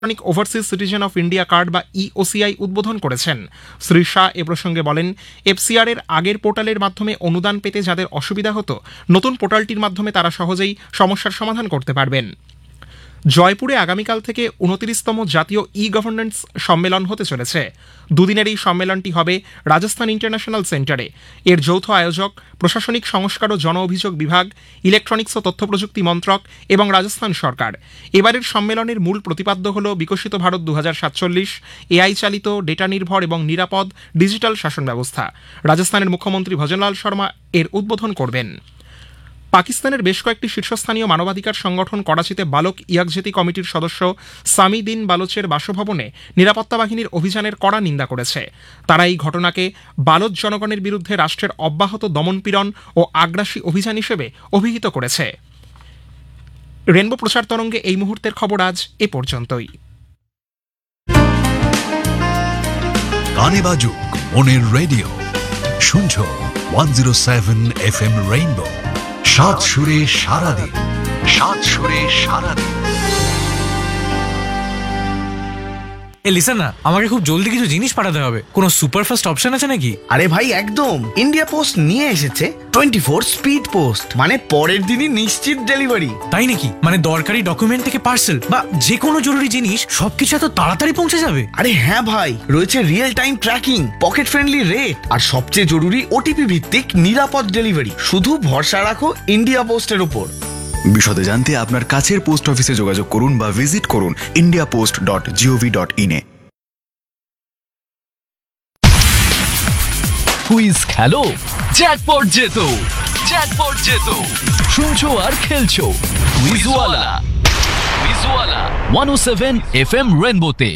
Electronic overseas citizen of India card বা ইওসিআই উদ্বোধন করেছেন। শ্রী শাহ এ প্রসঙ্গে বলেন, এফসিআর এর আগের পোর্টালের মাধ্যমে অনুদান পেতে যাদের অসুবিধা হতো, নতুন পোর্টালটির মাধ্যমে তারা সহজেই সমস্যার সমাধান করতে পারবেন। জয়পুরে আগামীকাল থেকে 29তম জাতীয় ই গভর্নেন্স সম্মেলন হতে চলেছে। দুদিনের এই সম্মেলনটি হবে রাজস্থান ইন্টারন্যাশনাল সেন্টারে। এর যৌথ আয়োজক প্রশাসনিক সংস্কার ও জন অভিযোগ বিভাগ, ইলেকট্রনিক্স ও তথ্য প্রযুক্তি মন্ত্রক এবং রাজস্থান সরকার। এবারের সম্মেলনের মূল প্রতিপাদ্য হল বিকশিত ভারত 2047, এআই চালিত, ডেটা নির্ভর এবং নিরাপদ ডিজিটাল শাসন ব্যবস্থা। রাজস্থানের মুখ্যমন্ত্রী ভজনলাল শর্মা এর উদ্বোধন করবেন। পাকিস্তানের বেশ কয়েকটি শীর্ষস্থানীয় মানবাধিকার সংগঠন করাচিতে বালক ইয়াকজেতি কমিটির সদস্য সামি দিন বালোচের বাসভবনে নিরাপত্তা বাহিনীর অভিযানের কড়া নিন্দা করেছে। তারা এই ঘটনাকে বালোচ জনগণের বিরুদ্ধে রাষ্ট্রের অব্যাহত দমনপীড়ন ও আগ্রাসী অভিযান হিসেবে অভিহিত করেছে। রেনবো প্রচার তরঙ্গে এই মুহূর্তের খবর আজ এ পর্যন্তই। গানে বাজুক মনের রেডিও, শুনছো 107 FM রেইনবো। সাত সুরে সারাদিন, সাত সুরে সারাদিন। লিসেন না, আমাকে খুব জলদি কিছু জিনিস পাঠাতে হবে। কোনো সুপারফাস্ট অপশন আছে নাকি? আরে ভাই একদম, ইন্ডিয়া পোস্ট নিয়ে এসেছে 24 স্পিড পোস্ট, মানে পরের দিনই নিশ্চিত ডেলিভারি। তাই নাকি? মানে দরকারি ডকুমেন্ট থেকে পার্সেল বা যে কোনো জরুরি জিনিস সবকিছু এত তাড়াতাড়ি পৌঁছে যাবে? আরে হ্যাঁ ভাই, রয়েছে real time tracking, pocket friendly rate আর সবচেয়ে জরুরি ওটিপি ভিত্তিক নিরাপদ ডেলিভারি। শুধু ভরসা রাখো ইন্ডিয়া পোস্টের উপর। বিশদে জানতে আপনার কাছের পোস্ট অফিসে যোগাযোগ করুন বা ভিজিট করুন indiapost.gov.in এ। কুইজ খেলো, জ্যাকপট জেতো, জ্যাকপট জেতো। শুনছো আর খেলছো কুইজওয়ালা, কুইজওয়ালা 107 FM রেনবোতে।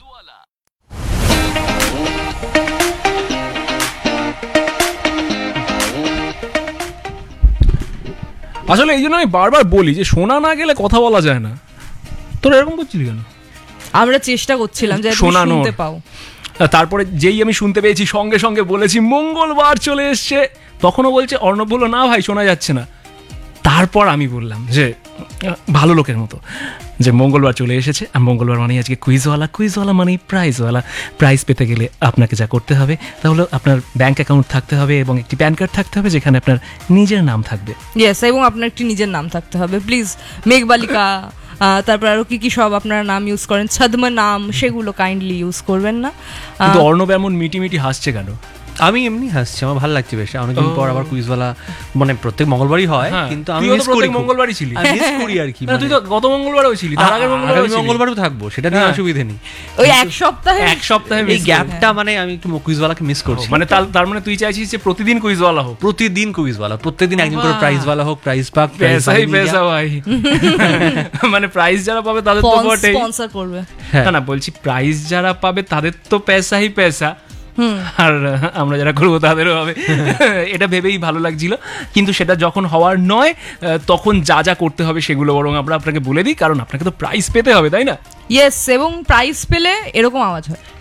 আসলে এই জন্য আমি বারবার বলি যে শোনা না গেলে কথা বলা যায় না। তোরা এরকম করছিলি কেন? আমরা চেষ্টা করছিলাম যে শুনতে পাও। তারপরে যেই আমি শুনতে পেয়েছি সঙ্গে সঙ্গে বলেছি মঙ্গলবার চলে এসছে। তখনও বলছে অর্ণব বলল না ভাই শোনা যাচ্ছে না। তারপর আমি বললাম যে ভালো লোকের মতো যে মঙ্গলবার চলে এসেছে, আর মঙ্গলবার মানে আজকে কুইজওয়ালা। কুইজওয়ালা মানে প্রাইজওয়ালা। প্রাইজ পেতে গেলে আপনাকে যা করতে হবে তাহলে আপনার ব্যাংক অ্যাকাউন্ট থাকতে হবে এবং একটি প্যান কার্ড থাকতে হবে যেখানে আপনার নিজের নাম থাকবে। ইয়েস, এবং আপনার একটি নিজের নাম থাকতে হবে প্লিজ। মেঘবালিকা, তারপর আরো কি কি সব আপনারা নাম ইউজ করেন, ছদ্ম নাম, সেগুলো কাইন্ডলি ইউজ করবেন না। কিন্তু অর্ণব এমন মিটি মিটি হাসছে কেন? আমি এমনি হাসছি, আমার ভালো লাগছে বেশ। অনেকদিন পর আবার কুইজওয়ালা, মানে প্রত্যেক মঙ্গলবারই হয়, কিন্তু আমি প্রত্যেক মঙ্গলবারই ছিলি, মিস করি আর কি। তুই তো গত মঙ্গলবারও ছিলি, তার আগের মঙ্গলবারও থাকবো, সেটা নিয়ে অসুবিধা নেই। ওই এক সপ্তাহে এই গ্যাপটা মানে আমি একটু কুইজওয়ালাকে মিস করছি। মানে তার মানে তুই চাইছিস যে প্রতিদিন কুইজওয়ালা হোক? প্রতিদিন কুইজওয়ালা, প্রত্যেকদিন একজন করে প্রাইজওয়ালা হোক, প্রাইজ পাক। পয়সা ভাই, মানে প্রাইজ যারা পাবে তাদের তো বটেই স্পন্সর করবে। না বলছি প্রাইজ যারা পাবে তাদের তো পয়সাই পয়সা, আর আমরা যারা করবো তাদেরও হবে। এটা ভেবেই ভালো লাগছিল। কিন্তু সেটা যখন হওয়ার নয় তখন যা যা করতে হবে সেগুলো বরং আমরা আপনাকে বলে দিই, কারণ আপনাকে তো প্রাইজ পেতে হবে, তাই না? ইয়েস, এবং প্রাইজ পেলে এরকম আওয়াজ হয়।